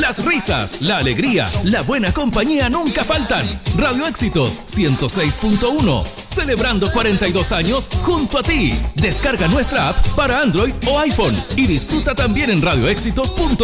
Las risas, la alegría, la buena compañía nunca faltan. Radio Éxitos 106.1, celebrando 42 años junto a ti. Descarga nuestra app para Android o iPhone y disfruta también en radioéxitos.cl.